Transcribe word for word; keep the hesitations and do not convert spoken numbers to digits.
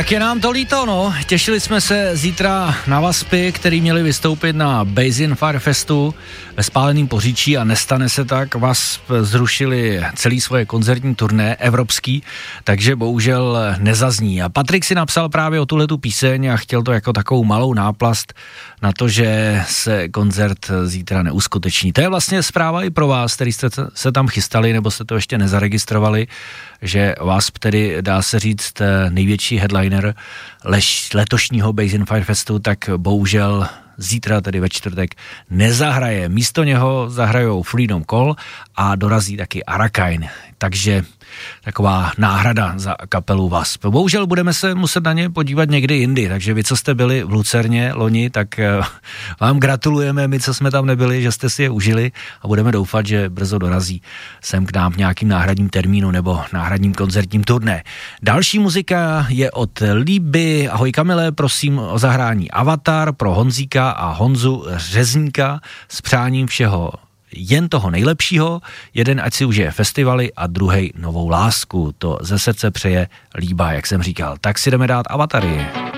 Tak je nám to líto, no. Těšili jsme se zítra na Vaspy, který měli vystoupit na Basin Firefestu ve Spáleným Poříčí a nestane se tak. Wasp zrušili celý svoje koncertní turné evropský, takže bohužel nezazní. A Patrik si napsal právě o tuhletu píseň a chtěl to jako takovou malou náplast na to, že se koncert zítra neuskuteční. To je vlastně zpráva i pro vás, který jste se tam chystali nebo jste to ještě nezaregistrovali, že Wasp tedy dá se říct největší headliner lež, letošního Basin Firefestu, tak bohužel zítra, tedy ve čtvrtek, nezahraje. Místo něho zahrajou Freedom Call a dorazí taky Arakain. Takže taková náhrada za kapelu Wasp. Bohužel budeme se muset na ně podívat někdy jindy, takže vy, co jste byli v Lucerně loni, tak vám gratulujeme, my, co jsme tam nebyli, že jste si je užili a budeme doufat, že brzo dorazí sem k nám v nějakým náhradním termínu nebo náhradním koncertním turné. Další muzika je od Líby. Ahoj Kamile, prosím o zahrání Avatar pro Honzíka a Honzu Řezníka s přáním všeho jen toho nejlepšího, jeden ať si užije festivaly a druhej novou lásku. To ze srdce přeje Líba, jak jsem říkal. Tak si jdeme dát Avatary.